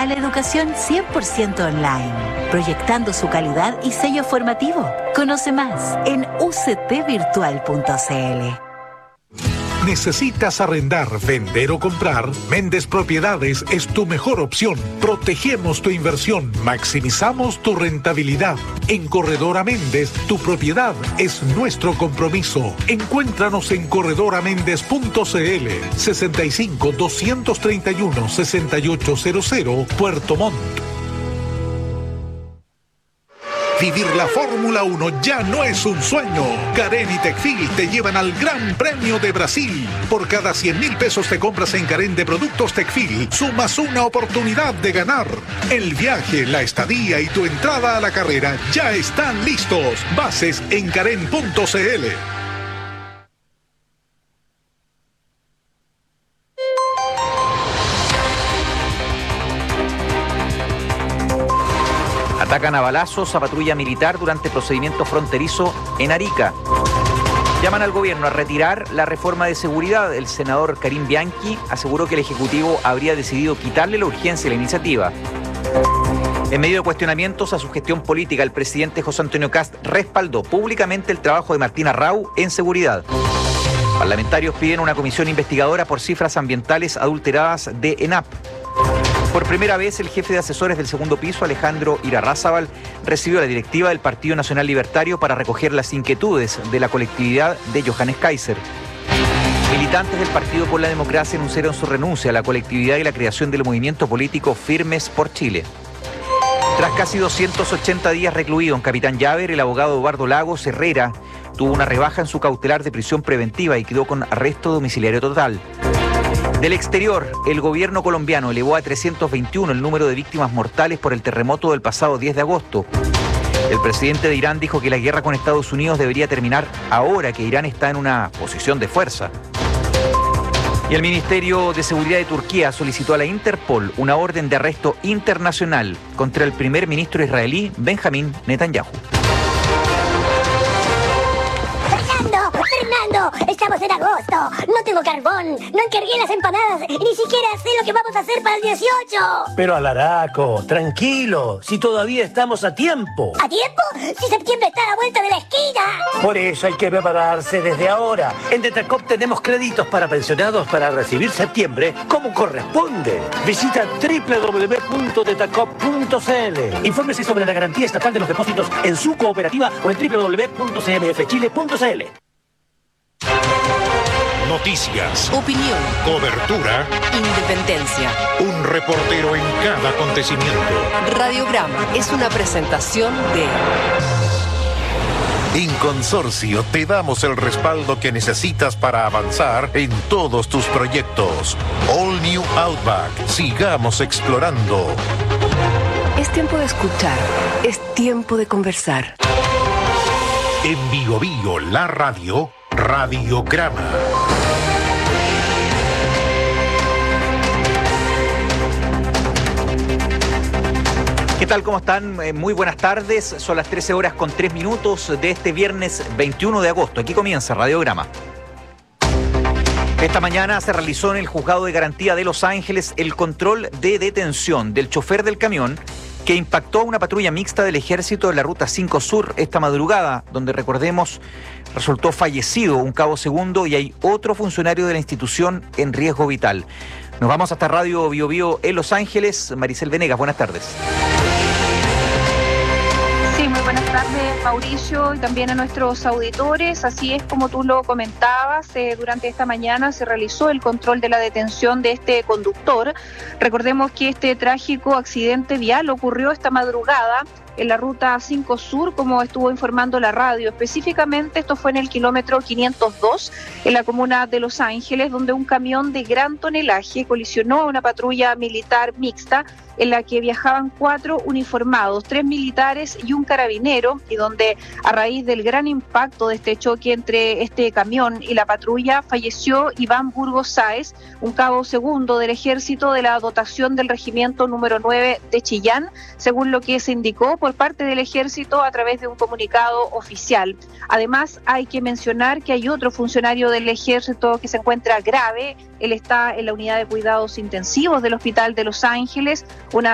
a la educación 100% online, proyectando su calidad y sello formativo. Conoce más en uctvirtual.cl. ¿Necesitas arrendar, vender o comprar? Méndez Propiedades es tu mejor opción. Protegemos tu inversión, maximizamos tu rentabilidad. En Corredora Méndez, tu propiedad es nuestro compromiso. Encuéntranos en corredoraméndez.cl 65 231 6800 Puerto Montt. Vivir la Fórmula 1 ya no es un sueño. Carén y Tecfil te llevan al Gran Premio de Brasil. Por cada 100.000 pesos te compras en Carén de productos Tecfil, sumas una oportunidad de ganar. El viaje, la estadía y tu entrada a la carrera ya están listos. Bases en carén.cl. Atacan a balazos a patrulla militar durante procedimiento fronterizo en Arica. Llaman al gobierno a retirar la reforma de seguridad. El senador Karim Bianchi aseguró que el Ejecutivo habría decidido quitarle la urgencia a la iniciativa. En medio de cuestionamientos a su gestión política, el presidente José Antonio Kast respaldó públicamente el trabajo de Martín Arrau en seguridad. Parlamentarios piden una comisión investigadora por cifras ambientales adulteradas de ENAP. Por primera vez, el jefe de asesores del segundo piso, Alejandro Irarrázaval, recibió la directiva del Partido Nacional Libertario para recoger las inquietudes de la colectividad de Johannes Kaiser. Militantes del Partido por la Democracia anunciaron su renuncia a la colectividad y la creación del movimiento político Firmes por Chile. Tras casi 280 días recluido en Capitán Llaver, el abogado Eduardo Lagos Herrera tuvo una rebaja en su cautelar de prisión preventiva y quedó con arresto domiciliario total. Del exterior, el gobierno colombiano elevó a 321 el número de víctimas mortales por el terremoto del pasado 10 de agosto. El presidente de Irán dijo que la guerra con Estados Unidos debería terminar ahora que Irán está en una posición de fuerza. Y el Ministerio de Seguridad de Turquía solicitó a la Interpol una orden de arresto internacional contra el primer ministro israelí Benjamín Netanyahu. ¡Fernando! ¡Estamos en agosto! ¡No tengo carbón! ¡No encargué las empanadas! ¡Y ni siquiera sé lo que vamos a hacer para el 18! Pero Alaraco, tranquilo, si todavía estamos a tiempo. ¿A tiempo? ¡Si septiembre está a la vuelta de la esquina! Por eso hay que prepararse desde ahora. En Detacop tenemos créditos para pensionados para recibir septiembre como corresponde. Visita www.detacop.cl. Infórmese sobre la garantía estatal de los depósitos en su cooperativa o en www.cmfchile.cl. Noticias, opinión, cobertura, independencia. un reportero en cada acontecimiento. Radiograma es una presentación de... En Consorcio te damos el respaldo que necesitas para avanzar en todos tus proyectos. All New Outback. Sigamos explorando. Es tiempo de escuchar, es tiempo de conversar. En Bio Bio, la radio, Radiograma. ¿Qué tal? ¿Cómo están? Muy buenas tardes. Son las 13 horas con 3 minutos de este viernes 21 de agosto. Aquí comienza Radiograma. Esta mañana se realizó en el Juzgado de Garantía de Los Ángeles el control de detención del chofer del camión que impactó a una patrulla mixta del Ejército en la Ruta 5 Sur esta madrugada, donde, recordemos, resultó fallecido un cabo segundo y hay otro funcionario de la institución en riesgo vital. Nos vamos hasta Radio Bio Bio en Los Ángeles. Maricel Venegas, buenas tardes. Sí, muy buenas tardes, Mauricio, y también a nuestros auditores. Así es como tú lo comentabas, durante esta mañana se realizó el control de la detención de este conductor. Recordemos que este trágico accidente vial ocurrió esta madrugada en la Ruta 5 Sur, como estuvo informando la radio. Específicamente, esto fue en el kilómetro 502, en la comuna de Los Ángeles, donde un camión de gran tonelaje colisionó a una patrulla militar mixta en la que viajaban 4 uniformados, 3 militares y un carabinero, y donde a raíz del gran impacto de este choque entre este camión y la patrulla falleció Iván Burgos Sáez, un cabo segundo del Ejército de la dotación del Regimiento número 9 de Chillán, según lo que se indicó por parte del Ejército a través de un comunicado oficial. Además, hay que mencionar que hay otro funcionario del Ejército que se encuentra grave. Él está en la unidad de cuidados intensivos del Hospital de Los Ángeles. Una